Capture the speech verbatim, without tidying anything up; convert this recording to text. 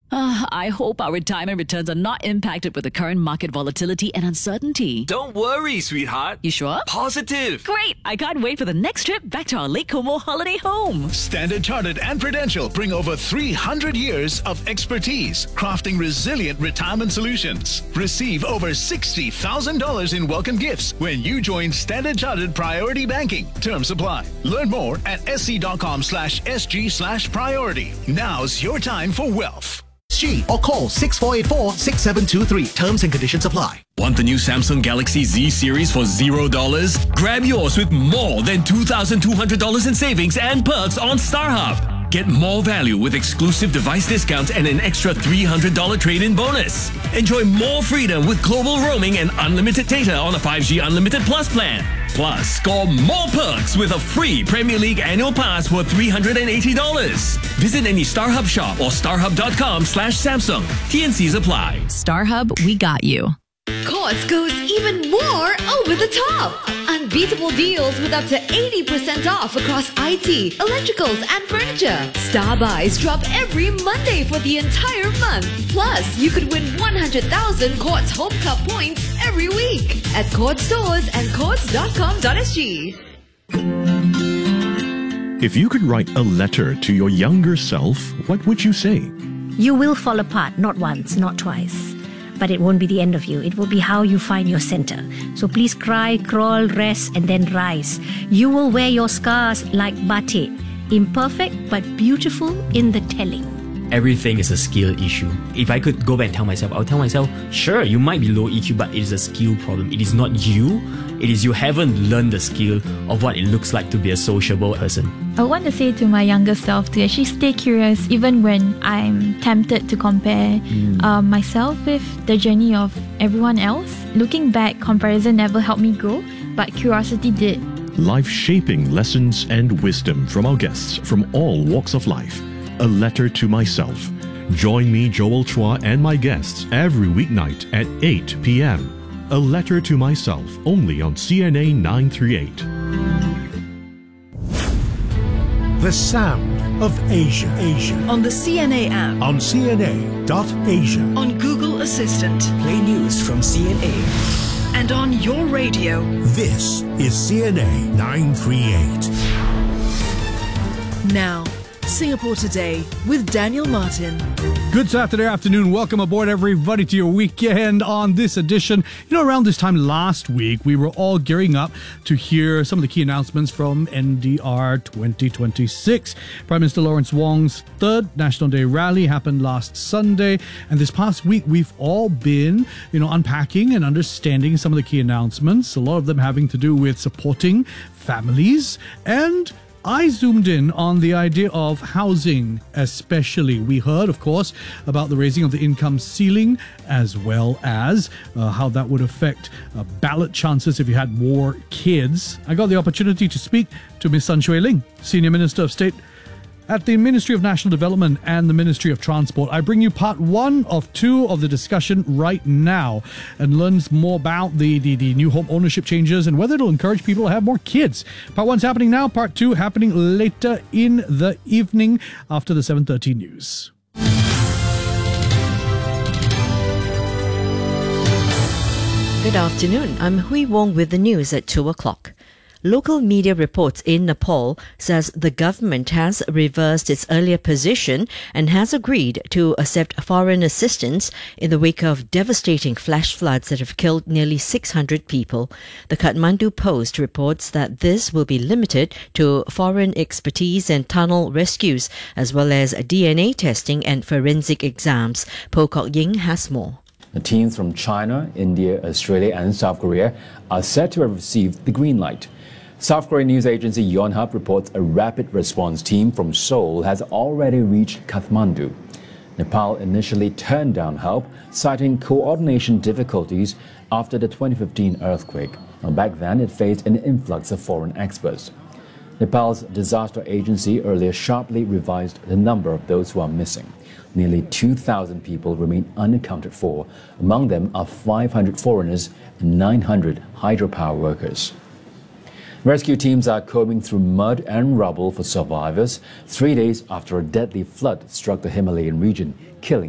Uh, I hope our retirement returns are not impacted with the current market volatility and uncertainty. Don't worry, sweetheart. You sure? Positive. Great! I can't wait for the next trip back to our Lake Como holiday home. Standard Chartered and Prudential bring over three hundred years of expertise crafting resilient retirement solutions. Receive over sixty thousand dollars in welcome gifts when you join Standard Chartered Priority Banking. Terms apply. Learn more at sc.com slash sg slash priority. Now's your time for wealth. G or call six four eight four, six seven two three. Terms and conditions apply. Want the new Samsung Galaxy Z series for zero dollars? Grab yours with more than two thousand two hundred dollars in savings and perks on StarHub. Get more value with exclusive device discounts and an extra three hundred dollars trade-in bonus. Enjoy more freedom with global roaming and unlimited data on a five G Unlimited Plus plan. Plus, score more perks with a free Premier League annual pass worth three hundred eighty dollars. Visit any StarHub shop or starhub.com slash Samsung. T N Cs apply. StarHub, we got you. Courts goes even more over the top. Unbeatable deals with up to eighty percent off across I T, electricals and furniture. Star Buys drop every Monday for the entire month. Plus, you could win one hundred thousand Courts Home Cup points every week at Courts stores and courts dot com dot s g. If you could write a letter to your younger self, what would you say? You will fall apart, not once, not twice. But it won't be the end of you. It will be how you find your center. So please cry, crawl, rest, and then rise. You will wear your scars like batik, imperfect but beautiful in the telling. Everything is a skill issue. If I could go back and tell myself, I'll tell myself, sure, you might be low E Q, but it is a skill problem. It is not you. It is you haven't learned the skill of what it looks like to be a sociable person. I want to say to my younger self to actually stay curious even when I'm tempted to compare mm. uh, myself with the journey of everyone else. Looking back, comparison never helped me grow, but curiosity did. Life-shaping lessons and wisdom from our guests from all walks of life. A letter to myself. Join me, Joel Chua, and my guests every weeknight at eight p.m. A letter to myself, only on C N A nine thirty-eight. The sound of Asia. Asia. On the C N A app. On C N A dot asia. On Google Assistant. Play news from C N A. And on your radio. This is C N A nine thirty-eight. Now, Singapore Today with Daniel Martin. Good Saturday afternoon. Welcome aboard, everybody, to your weekend on this edition. You know, around this time last week, we were all gearing up to hear some of the key announcements from N D R twenty twenty-six. Prime Minister Lawrence Wong's third National Day rally happened last Sunday. And this past week, we've all been, you know, unpacking and understanding some of the key announcements, a lot of them having to do with supporting families. And I zoomed in on the idea of housing, especially. We heard, of course, about the raising of the income ceiling, as well as uh, how that would affect uh, ballot chances if you had more kids. I got the opportunity to speak to Miz Sun Shui Ling, Senior Minister of State at the Ministry of National Development and the Ministry of Transport. I bring you part one of two of the discussion right now and learns more about the, the, the new home ownership changes and whether it'll encourage people to have more kids. Part one's happening now, part two happening later in the evening after the seven thirty news. Good afternoon. I'm Hui Wong with the news at two o'clock. Local media reports in Nepal says the government has reversed its earlier position and has agreed to accept foreign assistance in the wake of devastating flash floods that have killed nearly six hundred people. The Kathmandu Post reports that this will be limited to foreign expertise and tunnel rescues, as well as D N A testing and forensic exams. Po Kok Ying has more. The teams from China, India, Australia and South Korea are said to have received the green light. South Korean news agency Yonhap reports a rapid response team from Seoul has already reached Kathmandu. Nepal initially turned down help, citing coordination difficulties after the twenty fifteen earthquake. Now, back then, it faced an influx of foreign experts. Nepal's disaster agency earlier sharply revised the number of those who are missing. Nearly two thousand people remain unaccounted for. Among them are five hundred foreigners and nine hundred hydropower workers. Rescue teams are combing through mud and rubble for survivors, three days after a deadly flood struck the Himalayan region, killing